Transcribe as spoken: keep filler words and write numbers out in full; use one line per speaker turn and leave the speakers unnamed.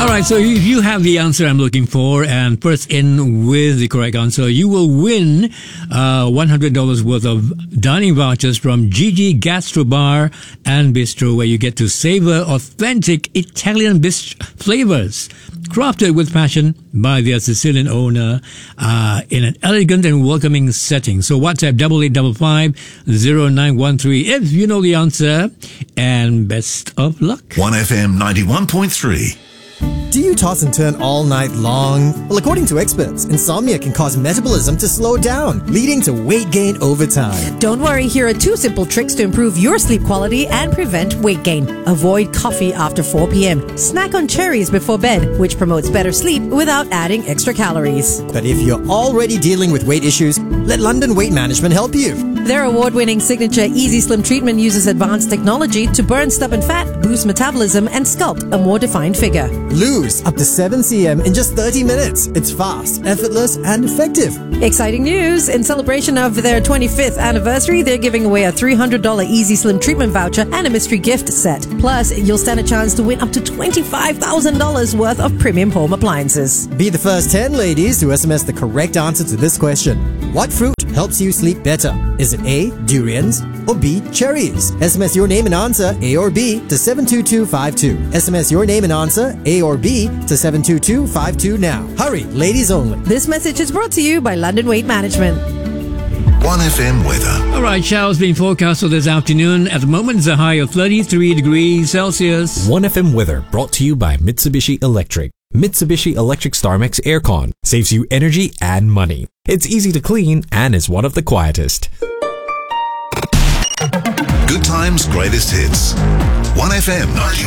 right, so if you have the answer I'm looking for and first in with the correct answer, you will win uh, one hundred dollars worth of dining vouchers from Gigi Gastro Bar and Bistro, where you get to savor authentic Italian bist- flavors, crafted with passion by their Sicilian owner uh, in an elegant and welcoming setting. So WhatsApp double eight double five zero nine one three if you know the answer, and best of luck.
one F M ninety-one point three.
Do you toss and turn all night long? Well, according to experts, insomnia can cause metabolism to slow down, leading to weight gain over time.
Don't worry, here are two simple tricks to improve your sleep quality and prevent weight gain. Avoid coffee after four p.m. Snack on cherries before bed, which promotes better sleep without adding extra calories.
But if you're already dealing with weight issues, let London Weight Management help you.
Their award-winning signature Easy Slim treatment uses advanced technology to burn stubborn fat, boost metabolism, and sculpt a more defined figure.
Lose up to seven centimeters in just thirty minutes. It's fast, effortless, and effective.
Exciting news! In celebration of their twenty-fifth anniversary, they're giving away a three hundred dollars Easy Slim treatment voucher and a mystery gift set. Plus, you'll stand a chance to win up to twenty-five thousand dollars worth of premium home appliances.
Be the first ten ladies to S M S the correct answer to this question. What fruit helps you sleep better? Is it A, durians, or B, cherries? S M S your name and answer, A or B, to seven two two five two. S M S your name and answer, A or B, to seven two two five two now. Hurry, ladies only.
This message is brought to you by London Weight Management.
one F M weather.
All right, showers being forecast for this afternoon. At the moment, it's a high of thirty-three degrees Celsius.
one F M weather brought to you by Mitsubishi Electric. Mitsubishi Electric StarMax Aircon saves you energy and money. It's easy to clean and is one of the quietest.
Good times, greatest hits. one F M ninety-one.